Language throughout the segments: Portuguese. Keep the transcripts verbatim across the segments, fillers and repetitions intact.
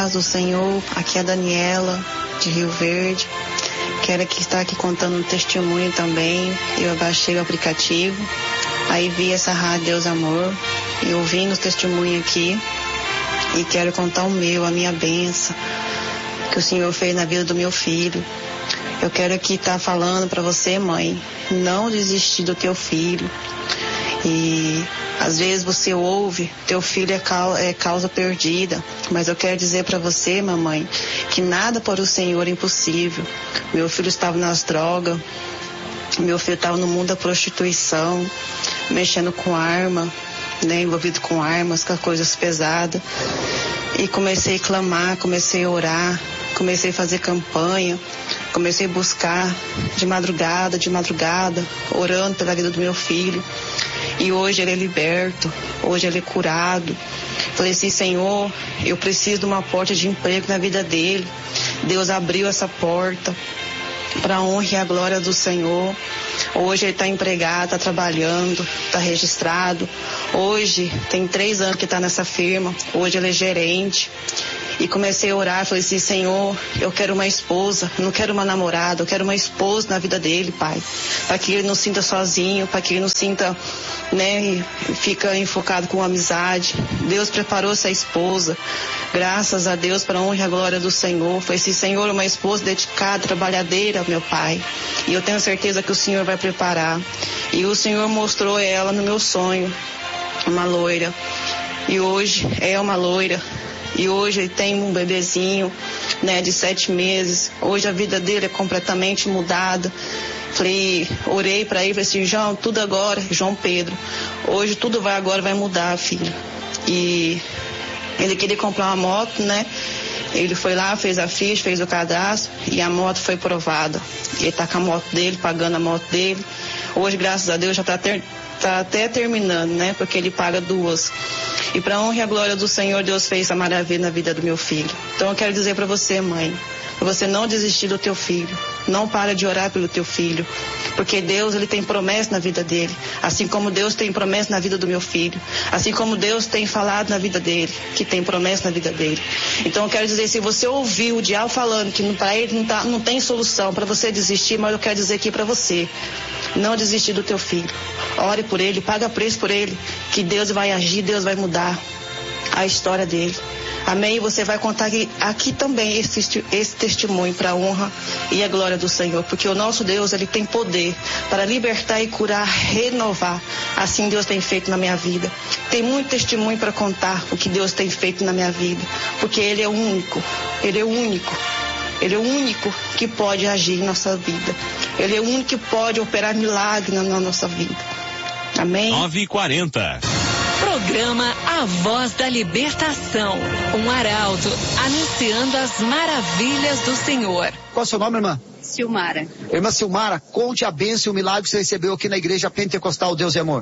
paz do Senhor. Aqui é a Daniela, de Rio Verde. Quero aqui estar aqui contando um testemunho também. Eu baixei o aplicativo, aí vi essa rádio Deus Amor, e ouvindo o testemunho aqui, e quero contar o meu, a minha bênção, que o Senhor fez na vida do meu filho. Eu quero aqui estar falando para você, mãe, não desistir do teu filho. E às vezes você ouve, teu filho é, causa, é causa perdida, mas eu quero dizer para você, mamãe, que nada para o Senhor é impossível. Meu filho estava nas drogas, meu filho estava no mundo da prostituição, mexendo com arma, né, envolvido com armas, com coisas pesadas. E comecei a clamar, comecei a orar, comecei a fazer campanha, comecei a buscar de madrugada, de madrugada, orando pela vida do meu filho. E hoje ele é liberto, hoje ele é curado. Falei assim, Senhor, eu preciso de uma porta de emprego na vida dele. Deus abriu essa porta para a honra e a glória do Senhor. Hoje ele está empregado, está trabalhando, está registrado. Hoje tem três anos que está nessa firma. Hoje ele é gerente. E comecei a orar, falei assim, Senhor, eu quero uma esposa, não quero uma namorada, eu quero uma esposa na vida dele, Pai. Para que ele não sinta sozinho, para que ele não sinta, né, fica enfocado com amizade. Deus preparou essa esposa, graças a Deus, para a honra e a glória do Senhor. Falei assim, Senhor, uma esposa dedicada, trabalhadeira, meu Pai. E eu tenho certeza que o Senhor vai preparar. E o Senhor mostrou ela no meu sonho, uma loira. E hoje é uma loira. E hoje ele tem um bebezinho, né, de sete meses. Hoje a vida dele é completamente mudada. Falei, orei para ele, falei assim, João, tudo agora, João Pedro, hoje tudo vai agora, vai mudar, filho. E ele queria comprar uma moto, né? Ele foi lá, fez a ficha, fez o cadastro e a moto foi aprovada. Ele tá com a moto dele, pagando a moto dele. Hoje, graças a Deus, já tá, ter, tá até terminando, né? Porque ele paga duas. E para a honra e a glória do Senhor, Deus fez a maravilha na vida do meu filho. Então eu quero dizer para você, mãe, para você não desistir do teu filho. Não para de orar pelo teu filho. Porque Deus, ele tem promessa na vida dele. Assim como Deus tem promessa na vida do meu filho. Assim como Deus tem falado na vida dele, que tem promessa na vida dele. Então eu quero dizer, se você ouviu o diabo falando que para ele não, tá, não tem solução para você desistir, mas eu quero dizer aqui para você, não desistir do teu filho. Ore por ele, paga preço por ele, que Deus vai agir, Deus vai mudar a história dele. Amém? Você vai contar aqui, aqui também esse, esse testemunho para a honra e a glória do Senhor, porque o nosso Deus, ele tem poder para libertar e curar, renovar. Assim Deus tem feito na minha vida. Tem muito testemunho para contar o que Deus tem feito na minha vida, porque ele é o único, ele é o único. Ele é o único que pode agir em nossa vida. Ele é o único que pode operar milagre na, na nossa vida. Amém? nove e quarenta. Programa A Voz da Libertação. Um arauto anunciando as maravilhas do Senhor. Qual é o seu nome, irmã? Silmara. Irmã Silmara, conte a bênção e o milagre que você recebeu aqui na Igreja Pentecostal Deus e Amor.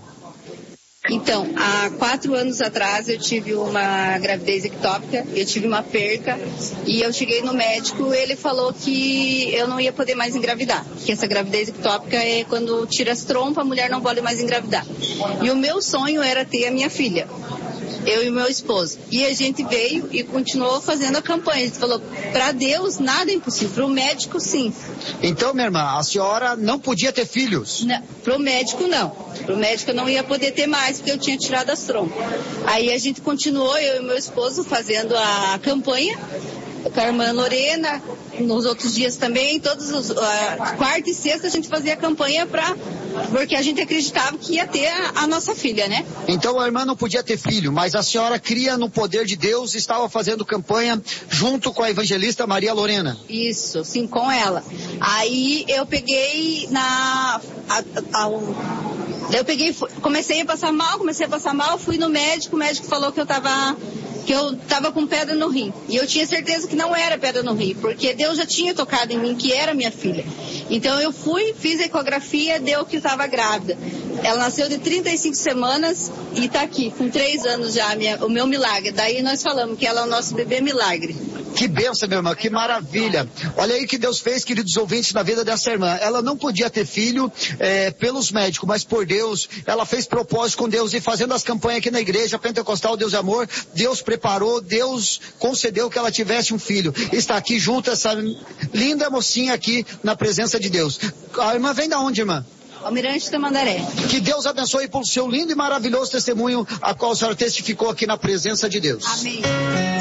Então, há quatro anos atrás eu tive uma gravidez ectópica, eu tive uma perca e eu cheguei no médico, ele falou que eu não ia poder mais engravidar, que essa gravidez ectópica é quando tira as trompas, a mulher não pode mais engravidar. E o meu sonho era ter a minha filha, eu e o meu esposo. E a gente veio e continuou fazendo a campanha. A gente falou, para Deus nada é impossível, para o médico sim. Então, minha irmã, a senhora não podia ter filhos? Para o médico não, para o médico eu não ia poder ter mais, porque eu tinha tirado as trompas. Aí a gente continuou, eu e meu esposo, fazendo a campanha com a irmã Lorena, nos outros dias também, todos os uh, quarta e sexta a gente fazia a campanha para, porque a gente acreditava que ia ter a, a nossa filha, né? Então a irmã não podia ter filho, mas a senhora cria no poder de Deus, estava fazendo campanha junto com a evangelista Maria Lorena. Isso, sim, com ela. Aí eu peguei na a, a, a, eu peguei, comecei a passar mal, comecei a passar mal, fui no médico, o médico falou que eu tava que eu estava com pedra no rim. E eu tinha certeza que não era pedra no rim, porque Deus já tinha tocado em mim, que era minha filha. Então eu fui, fiz a ecografia, deu que eu estava grávida. Ela nasceu de trinta e cinco semanas e está aqui, com três anos já, minha, o meu milagre. Daí nós falamos que ela é o nosso bebê milagre. Que bênção, minha irmã, que maravilha. Olha aí que Deus fez, queridos ouvintes, na vida dessa irmã. Ela não podia ter filho é, pelos médicos, mas por Deus, ela fez propósito com Deus e fazendo as campanhas aqui na Igreja Pentecostal Deus e Amor, Deus preparou, Deus concedeu que ela tivesse um filho. Está aqui junto essa linda mocinha aqui na presença de Deus. A irmã vem da onde, irmã? Almirante Tamandaré. Que Deus abençoe pelo seu lindo e maravilhoso testemunho, a qual a senhora testificou aqui na presença de Deus. Amém.